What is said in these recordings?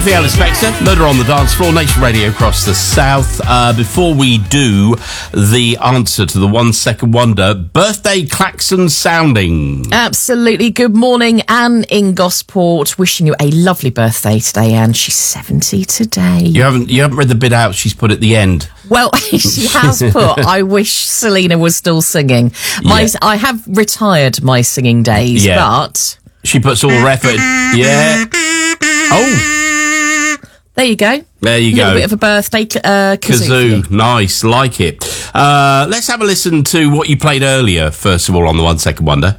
Sophie Ellis Bextor, Murder on the Dance Floor, Nation Radio across the South. Before we do the answer to the 1 second wonder, birthday klaxon sounding. Absolutely. Good morning, Anne in Gosport. Wishing you a lovely birthday today, Anne. She's 70 today. You haven't read the bit out she's put at the end. Well, she has put, I wish Selena was still singing. I have retired my singing days, but... She puts all her effort. Yeah. Oh. There you go. There you go. A little bit of a birthday kazoo. Nice. Like it. Let's have a listen to what you played earlier, first of all, on the 1 second wonder.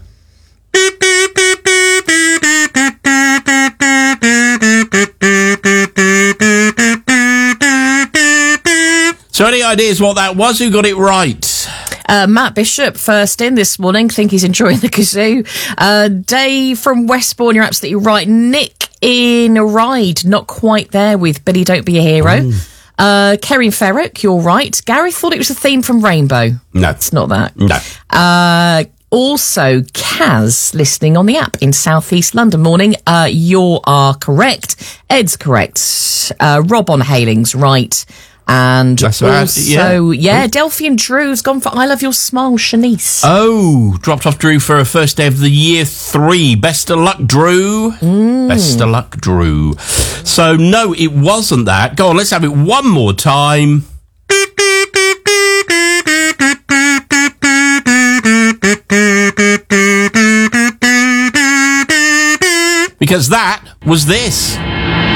So any ideas what that was? Who got it right? Matt Bishop, first in this morning. Think he's enjoying the kazoo. Dave from Westbourne, you're absolutely right. Nick in Ride, not quite there with Billy Don't Be a Hero. Kerry Ferrick, you're right. Gary thought it was a theme from Rainbow. No. It's not that. No. Also, Kaz, listening on the app in South East London. Morning. You are correct. Ed's correct. Rob on Haling's right. And That's also, Delphi and Drew's gone for I Love Your Smile, Shanice. Oh, dropped off Drew for her first day of the year 3. Best of luck, Drew. Best of luck, Drew. So, no, it wasn't that. Go on, let's have it one more time. Because that was this.